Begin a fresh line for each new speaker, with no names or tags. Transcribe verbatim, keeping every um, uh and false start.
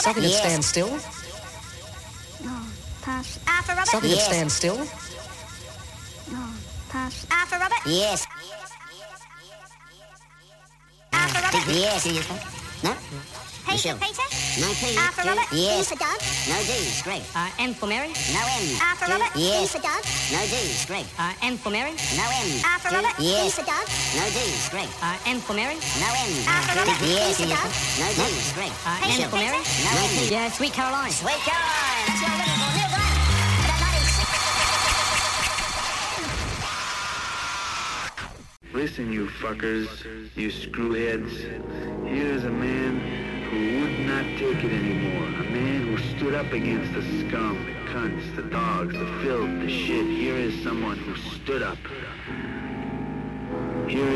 Something that
Yes.
stands still.
No, pass. R for Robert.
Something
Yes.
that stands still.
No, pass. R for Robert.
Yes.
R for Robert.
Yes. No?
P
Michelle.
for Peter.
No P.
R for
G.
Robert. D
Yes.
for Doug.
No D. Greg.
Uh, M for Mary.
No M.
R for
G.
Robert. D
Yes.
for Doug.
No D. Greg.
Uh, M for Mary.
No M.
R for
G.
Robert. D
Yes.
for Doug.
No D. Greg.
Uh, M for Mary.
No M.
R for Robert. D
Yes.
for Doug.
No D. Greg.
Uh,
P
M
for
for Mary.
Peter.
No M.
Yeah, Sweet Caroline.
Sweet Caroline. That's what I'm looking for. Neil Glenn. About ninety-six.
Listen, you fuckers, you screwheads. Here's a man who would not take it anymore. A man who stood up against the scum, the cunts, the dogs, the filth, the shit. Here is someone who stood up. Here